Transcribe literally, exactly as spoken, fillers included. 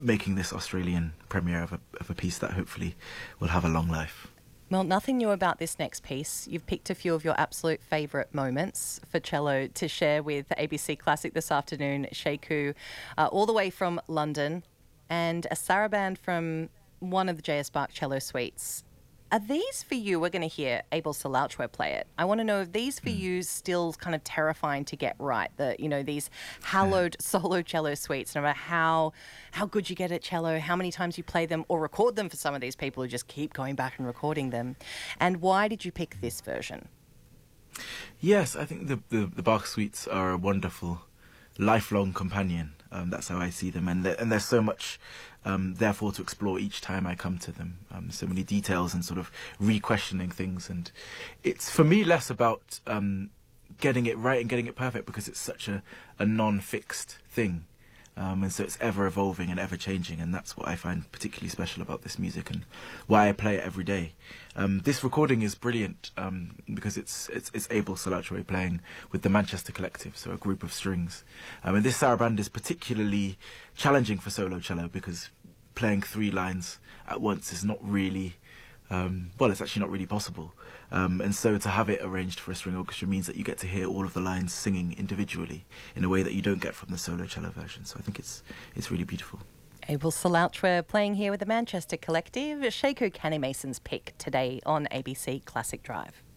making this Australian premiere of a, of a piece that hopefully will have a long life. Well, nothing new about this next piece. You've picked a few of your absolute favourite moments for cello to share with A B C Classic this afternoon. Sheku, uh, all the way from London, and a saraband from one of the J S Bach cello suites. Are these for you? We're going to hear Abel Salauchwe play it. I want to know if these for mm. you still kind of terrifying to get right. The you know these hallowed yeah. solo cello suites. No matter how how good you get at cello, how many times you play them or record them for some of these people who just keep going back and recording them. And why did you pick this version? Yes, I think the the, the Bach suites are a wonderful lifelong companion. Um, that's how I see them, and and there's so much, um, therefore, to explore each time I come to them. Um, so many details and sort of re-questioning things, and it's for me less about um, getting it right and getting it perfect because it's such a, a non-fixed thing. Um, and so it's ever evolving and ever changing, and that's what I find particularly special about this music and why I play it every day. Um, this recording is brilliant um, because it's it's it's Abel Salauchwe playing with the Manchester Collective, so a group of strings. Um, and this saraband is particularly challenging for solo cello because playing three lines at once is not really um, well, it's actually not really possible. Um, and so to have it arranged for a string orchestra means that you get to hear all of the lines singing individually in a way that you don't get from the solo cello version. So I think it's it's really beautiful. Abel Salauchwe playing here with the Manchester Collective. Sheku Cannimason's pick today on A B C Classic Drive.